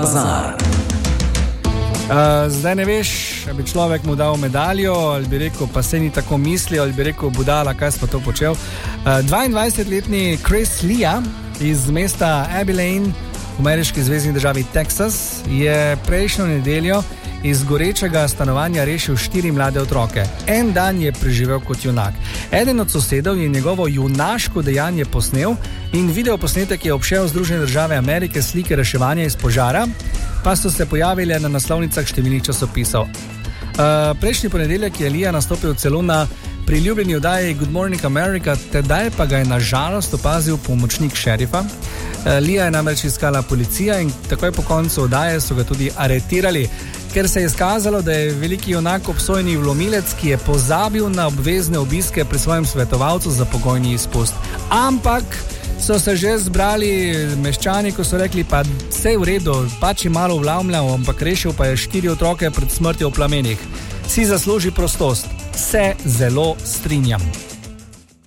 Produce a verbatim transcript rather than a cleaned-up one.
Bazar. Uh, zdaj ne veš, ali bi človek mu dal medaljo, ali bi rekel, pa se ni tako mislil, ali bi rekel, budala, kaj smo to počel. Uh, dvaindvajsetletni Chris Lea iz mesta Abilene v ameriški zvezni državi Texas je prejšnjo nedeljo iz gorečega stanovanja rešil štiri mlade otroke. En dan je preživel kot junak. Eden od sosedov je njegovo junaško dejanje posnel in video posnetek je obšel Združene države Amerike, slike reševanja iz požara, pa so se pojavile na naslovnicah številnih časopisov. Uh, prejšnji ponedeljek je Lea nastopil celo na priljubljeni oddaji Good Morning America, tedaj pa ga je na žalost opazil pomočnik šerifa. Uh, Lea je namreč iskala policija in takoj po koncu oddaje so ga tudi aretirali, ker se je izkazalo, da je veliki junak obsojeni vlomilec, ki je pozabil na obvezne obiske pri svojem svetovalcu za pogojni izpust. Ampak so se že zbrali meščani, ko so rekli, pa vse je v redu, pač je malo vlamljal, ampak rešil pa je štiri otroke pred smrtjo v plamenih. Si zasluži prostost. Se zelo strinjam.